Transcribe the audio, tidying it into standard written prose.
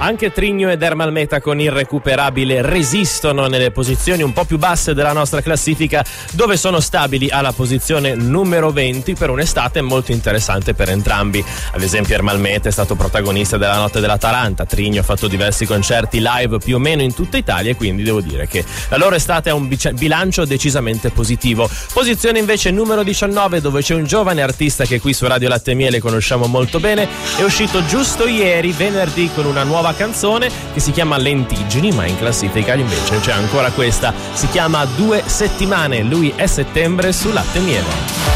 Anche Trigno ed Ermal Meta con Irrecuperabile resistono nelle posizioni un po' più basse della nostra classifica, dove sono stabili alla posizione numero 20 per un'estate molto interessante per entrambi. Ad esempio Ermal Meta è stato protagonista della Notte dell'Atalanta, Trigno ha fatto diversi concerti live più o meno in tutta Italia e quindi devo dire che la loro estate ha un bilancio decisamente positivo. Posizione invece numero 19, dove c'è un giovane artista che qui su Radio Latte e Miele conosciamo molto bene, è uscito giusto ieri, venerdì, con una nuova canzone che si chiama Lentiggini, ma in classifica invece c'è ancora questa, si chiama 2 settimane, lui è Settembre su Latte e Miele.